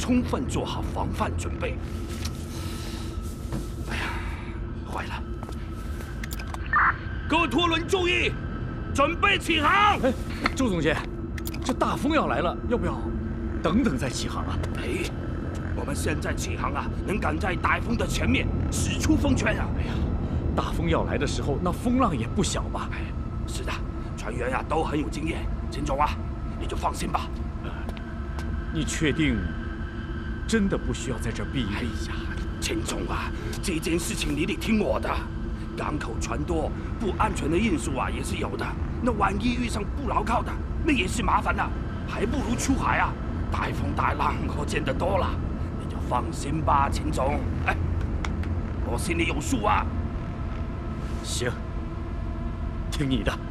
充分做好防范准备。哎呀，坏了！各拖轮注意，准备起航！ 哎，周总监，这大风要来了，要不要等等再起航啊？ 哎，我们现在起航啊，能赶在台风的前面使出风圈啊！ 哎呀，大风要来的时候，那风浪也不小吧？ 哎，是的，船员呀都很有经验。秦总啊，你就放心吧。 你确定真的不需要在这儿避哎雨？ 呀，秦总啊，这件事情你得听我的。港口船多，不安全的因素啊也是有的。那万一遇上不牢靠的，那也是麻烦了。还不如出海啊，大风大浪我见得多了。你就放心吧，秦总。哎，我心里有数啊。 行，听你的。